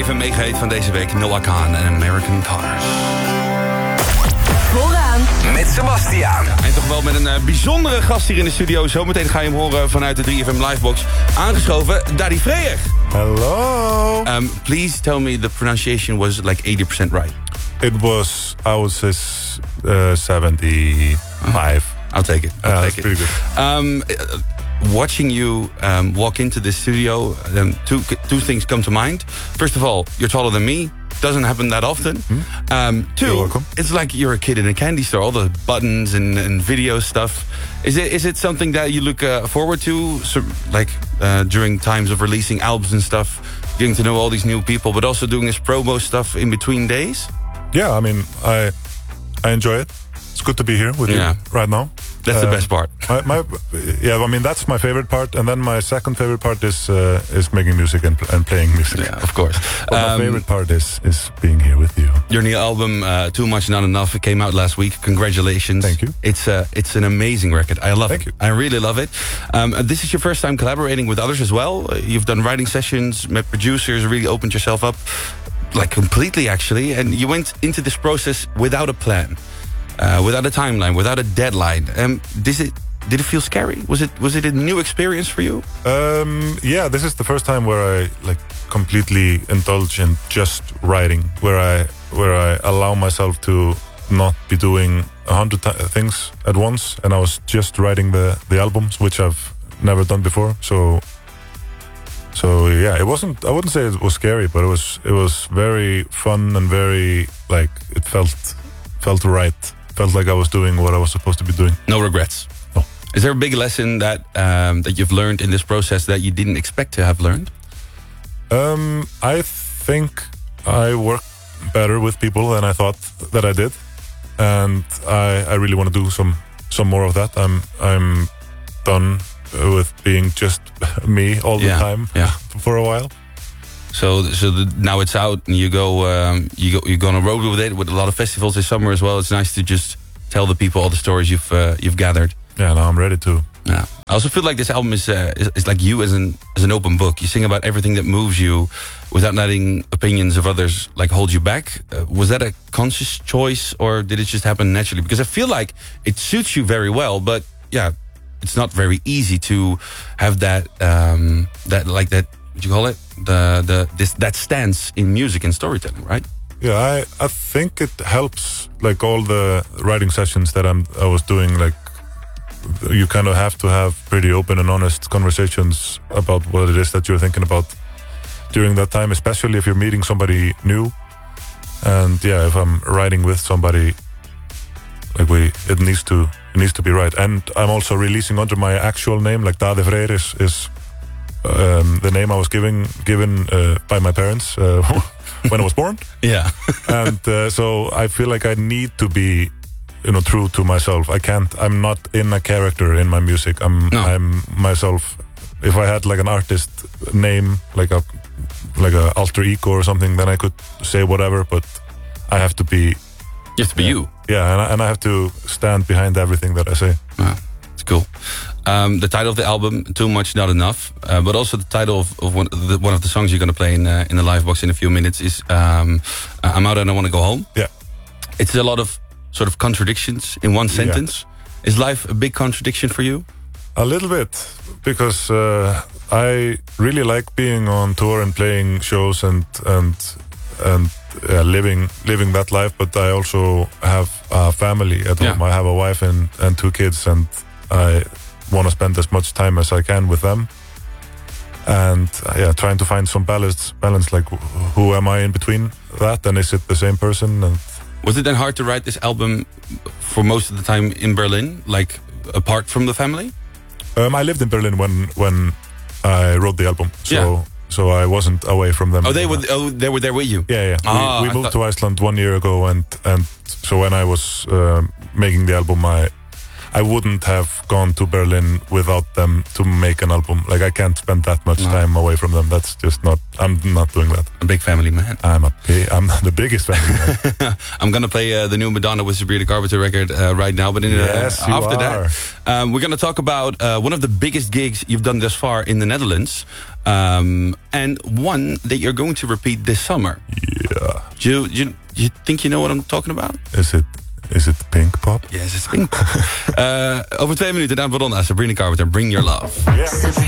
3FM meegeheet van deze week. Noah Kahn en American Cars. Vooraan met Sebastiaan. En toch wel met een bijzondere gast hier in de studio. Zometeen ga je hem horen vanuit de 3FM Livebox. Aangeschoven, Daddy Freyer. Hello. Please tell me the pronunciation was like 80% right. It was, I would say, 75. I'll take it. That's pretty good. Watching you walk into the studio, two things come to mind. First of all, you're taller than me. Doesn't happen that often. Two, You're welcome. It's like you're a kid in a candy store. All the buttons and video stuff. Is it something that you look forward to? So, like during times of releasing albums and stuff, getting to know all these new people, but also doing this promo stuff in between days? Yeah, I mean, I enjoy it. It's good to be here with you right now. That's the best part. I mean, that's my favorite part, and then my second favorite part is making music and playing music. Yeah, of course. But my favorite part is being here with you. Your new album, Too Much Not Enough, it came out last week. Congratulations. Thank you. It's an amazing record. I love Thank it. you. I really love it. This is your first time collaborating with others as well. You've done writing sessions, met producers, really opened yourself up, like completely actually. And you went into this process without a plan. Without a timeline, without a deadline. Did it feel scary? Was it a new experience for you? Yeah, this is the first time where I like completely indulge in just writing, where I allow myself to not be doing 100 things at once, and I was just writing the albums, which I've never done before. So yeah, it wasn't. I wouldn't say it was scary, but it was very fun and very like it felt right. Felt like I was doing what I was supposed to be doing. No regrets. No. Is there a big lesson that you've learned in this process that you didn't expect to have learned? I think I work better with people than I thought that I did, and I really want to do some more of that. I'm done with being just me all the time for a while. So now it's out, and you're gonna road with it with a lot of festivals this summer as well. It's nice to just tell the people all the stories you've gathered. Yeah, now I'm ready to. Yeah, I also feel like this album is like you as an open book. You sing about everything that moves you, without letting opinions of others like hold you back. Was that a conscious choice, or did it just happen naturally? Because I feel like it suits you very well, but yeah, it's not very easy to have that what you call it, that stance in music and storytelling, right? Yeah, I think it helps. Like all the writing sessions that I was doing, like you kind of have to have pretty open and honest conversations about what it is that you're thinking about during that time, especially if you're meeting somebody new. And yeah, if I'm writing with somebody, like it needs to be right. And I'm also releasing under my actual name, like Daddy Freyer is the name I was given by my parents when I was born. Yeah. And so I feel like I need to be, true to myself. I'm not in a character in my music. I'm myself. If I had like an artist name, like a alter ego or something, then I could say whatever, but I have to be. You have to be you. Yeah, and I have to stand behind everything that I say. Wow, it's cool. The title of the album, Too Much Not Enough, but also the title of one of the songs you're going to play in the live box in a few minutes is I'm Out and I Want to Go Home. Yeah. It's a lot of sort of contradictions in one sentence. Yeah. Is life a big contradiction for you? A little bit, because I really like being on tour and playing shows and living that life, but I also have a family at home. I have a wife and 2 kids, and I want to spend as much time as I can with them. And trying to find some balance. Like, who am I in between that, and is it the same person? And was it then hard to write this album for most of the time in Berlin, like apart from the family? I lived in Berlin when I wrote the album, so I wasn't away from them. Oh, they were there with you. Yeah. We moved to Iceland 1 year ago, and so when I was making the album, I wouldn't have gone to Berlin without them to make an album. Like I can't spend that much time away from them. That's just not. I'm not doing that. A big family man. I'm the biggest family man. I'm gonna play the new Madonna with Sabrina Carpenter record right now. But after that, we're gonna talk about one of the biggest gigs you've done thus far in the Netherlands, and one that you're going to repeat this summer. Yeah. You think you know what I'm talking about? Is it Pinkpop? Yes, it's Pinkpop. Over 2 minuten aan Madonna, Sabrina Carpenter, Bring Your Love. Yeah.